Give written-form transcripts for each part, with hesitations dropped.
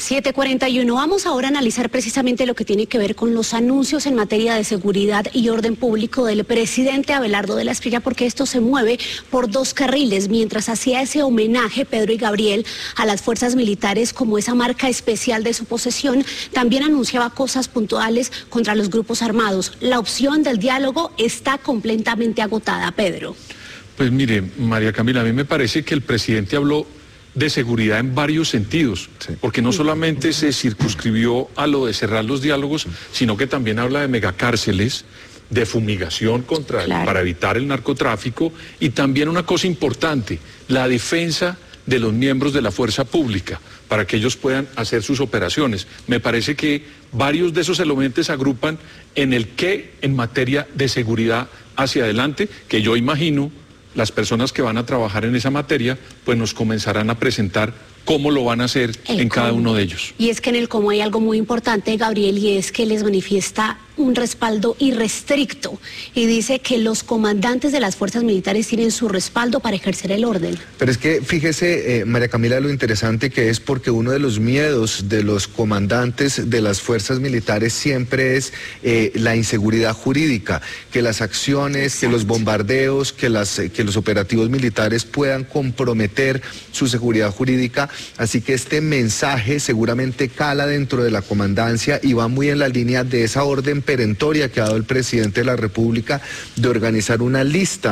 7:41. Vamos ahora a analizar precisamente lo que tiene que ver con los anuncios en materia de seguridad y orden público del presidente Abelardo de la Espriella, porque esto se mueve por dos carriles. Mientras hacía ese homenaje, Pedro y Gabriel, a las fuerzas militares como esa marca especial de su posesión, también anunciaba cosas puntuales contra los grupos armados. La opción del diálogo está completamente agotada, Pedro. Pues mire, María Camila, a mí me parece que el presidente habló de seguridad en varios sentidos, porque no solamente se circunscribió a lo de cerrar los diálogos, sino que también habla de megacárceles, de fumigación para evitar el narcotráfico, y también una cosa importante, la defensa de los miembros de la fuerza pública, para que ellos puedan hacer sus operaciones. Me parece que varios de esos elementos se agrupan en el qué en materia de seguridad hacia adelante, que yo imagino las personas que van a trabajar en esa materia, pues nos comenzarán a presentar cómo lo van a hacer en cada uno de ellos. Y es que en el cómo hay algo muy importante, Gabriel, y es que les manifiesta un respaldo irrestricto y dice que los comandantes de las fuerzas militares tienen su respaldo para ejercer el orden. Pero es que fíjese, María Camila, lo interesante que es, porque uno de los miedos de los comandantes de las fuerzas militares siempre es la inseguridad jurídica, que las acciones, que los bombardeos, que los operativos militares puedan comprometer su seguridad jurídica. Así que este mensaje seguramente cala dentro de la comandancia y va muy en la línea de esa orden perentoria que ha dado el presidente de la República de organizar una lista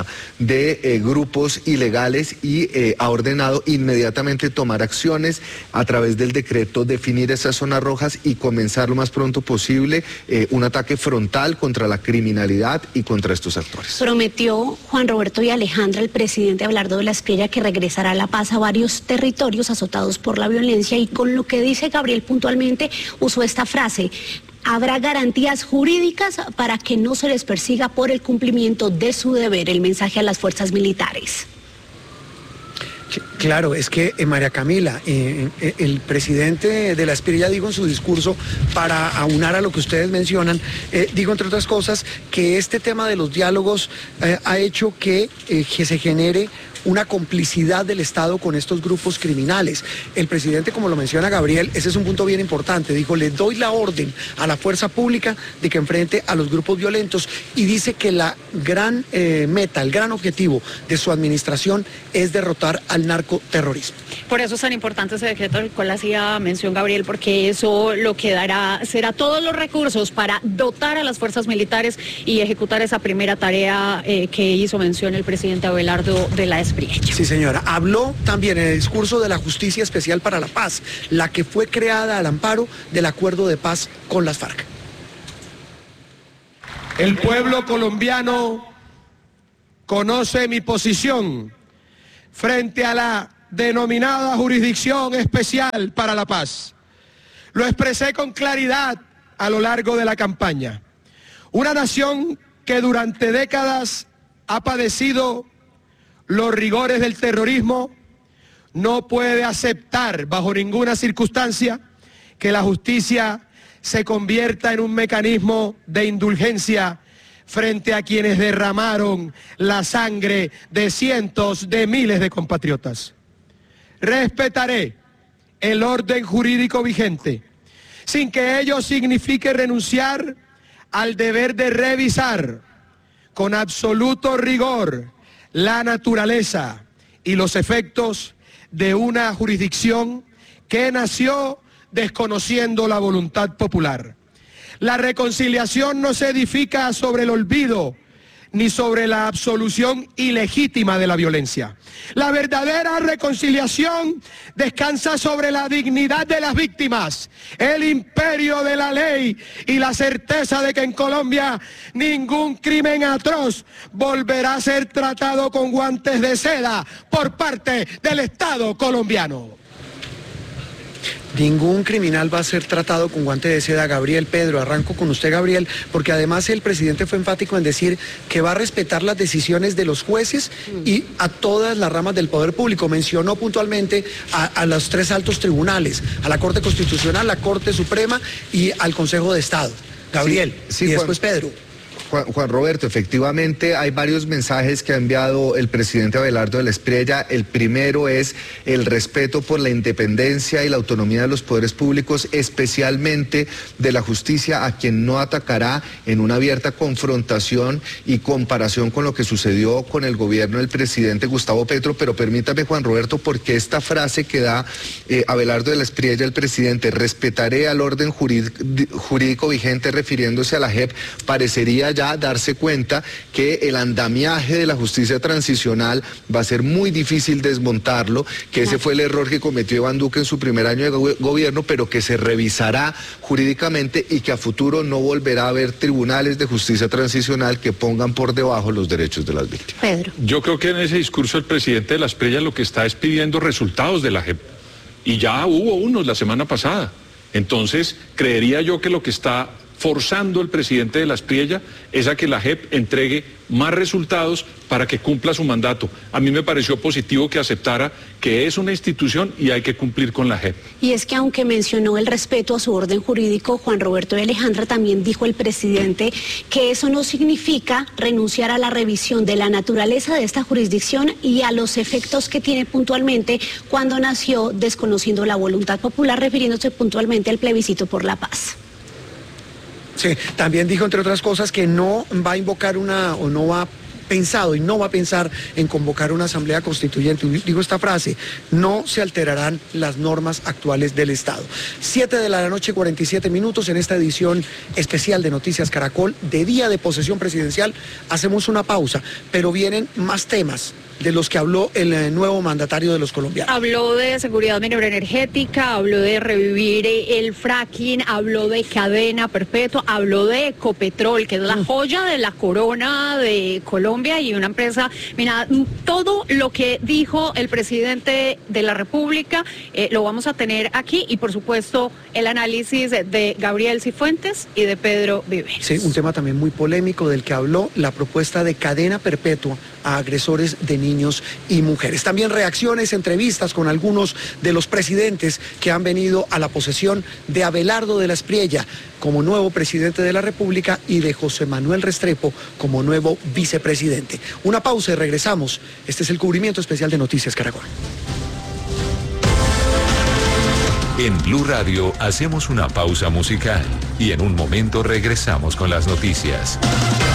de grupos ilegales y ha ordenado inmediatamente tomar acciones a través del decreto, definir esas zonas rojas y comenzar lo más pronto posible un ataque frontal contra la criminalidad y contra estos actores. Prometió Juan Roberto y Alejandra, el presidente Abelardo de la Espriella, que regresará la paz a varios territorios azotados por la violencia, y con lo que dice Gabriel puntualmente usó esta frase: habrá garantías jurídicas para que no se les persiga por el cumplimiento de su deber. El mensaje a las fuerzas militares. Claro, es que María Camila, el presidente de la Espriella dijo en su discurso, para aunar a lo que ustedes mencionan, digo entre otras cosas que este tema de los diálogos ha hecho que se genere una complicidad del Estado con estos grupos criminales. El presidente, como lo menciona Gabriel, ese es un punto bien importante, dijo: le doy la orden a la fuerza pública de que enfrente a los grupos violentos, y dice que la gran meta, el gran objetivo de su administración es derrotar al narcoterrorismo. Por eso es tan importante ese decreto del cual hacía mención Gabriel, porque eso lo que dará será todos los recursos para dotar a las fuerzas militares y ejecutar esa primera tarea que hizo mención el presidente Abelardo de la Espriella. Sí, señora. Habló también en el discurso de la Justicia Especial para la Paz, la que fue creada al amparo del acuerdo de paz con las FARC. El pueblo colombiano conoce mi posición frente a la denominada Jurisdicción Especial para la Paz. Lo expresé con claridad a lo largo de la campaña. Una nación que durante décadas ha padecido los rigores del terrorismo no puede aceptar bajo ninguna circunstancia que la justicia se convierta en un mecanismo de indulgencia frente a quienes derramaron la sangre de cientos de miles de compatriotas. Respetaré el orden jurídico vigente, sin que ello signifique renunciar al deber de revisar con absoluto rigor la naturaleza y los efectos de una jurisdicción que nació desconociendo la voluntad popular. La reconciliación no se edifica sobre el olvido ni sobre la absolución ilegítima de la violencia. La verdadera reconciliación descansa sobre la dignidad de las víctimas, el imperio de la ley y la certeza de que en Colombia ningún crimen atroz volverá a ser tratado con guantes de seda por parte del Estado colombiano. Ningún criminal va a ser tratado con guante de seda, Gabriel. Pedro, arranco con usted, Gabriel, porque además el presidente fue enfático en decir que va a respetar las decisiones de los jueces y a todas las ramas del poder público. Mencionó puntualmente a los tres altos tribunales, a la Corte Constitucional, la Corte Suprema y al Consejo de Estado. Gabriel, y después Pedro. Juan Roberto, efectivamente hay varios mensajes que ha enviado el presidente Abelardo de la Espriella. El primero es el respeto por la independencia y la autonomía de los poderes públicos, especialmente de la justicia, a quien no atacará en una abierta confrontación y comparación con lo que sucedió con el gobierno del presidente Gustavo Petro. Pero permítame, Juan Roberto, porque esta frase que da Abelardo de la Espriella, el presidente, respetaré al orden jurídico vigente, refiriéndose a la JEP, parecería ya darse cuenta que el andamiaje de la justicia transicional va a ser muy difícil desmontarlo, que ese fue el error que cometió Iván Duque en su primer año de gobierno, pero que se revisará jurídicamente y que a futuro no volverá a haber tribunales de justicia transicional que pongan por debajo los derechos de las víctimas. Pedro. Yo creo que en ese discurso el presidente de la Espriella lo que está es pidiendo resultados de la JEP. Y ya hubo unos la semana pasada. Entonces, creería yo que lo que está forzando el presidente de la Espriella es a que la JEP entregue más resultados para que cumpla su mandato. A mí me pareció positivo que aceptara que es una institución y hay que cumplir con la JEP. Y es que aunque mencionó el respeto a su orden jurídico, Juan Roberto de Alejandra, también dijo el presidente que eso no significa renunciar a la revisión de la naturaleza de esta jurisdicción y a los efectos que tiene puntualmente cuando nació desconociendo la voluntad popular, refiriéndose puntualmente al plebiscito por la paz. Sí, también dijo, entre otras cosas, que no va a invocar no va a pensar en convocar una asamblea constituyente. Digo esta frase: no se alterarán las normas actuales del Estado. 7:47 p.m. en esta edición especial de Noticias Caracol, de día de posesión presidencial. Hacemos una pausa, pero vienen más temas de los que habló el nuevo mandatario de los colombianos. Habló de seguridad minera energética, habló de revivir el fracking, habló de cadena perpetua, habló de Ecopetrol, que es la joya de la corona de Colombia y una empresa. Mira, todo lo que dijo el presidente de la República lo vamos a tener aquí, y por supuesto el análisis de Gabriel Cifuentes y de Pedro Viveros. Sí, un tema también muy polémico del que habló: la propuesta de cadena perpetua a agresores de niños y mujeres. También reacciones, entrevistas con algunos de los presidentes que han venido a la posesión de Abelardo de la Espriella como nuevo presidente de la República y de José Manuel Restrepo como nuevo vicepresidente. Una pausa y regresamos. Este es el cubrimiento especial de Noticias Caracol. En Blue Radio hacemos una pausa musical y en un momento regresamos con las noticias.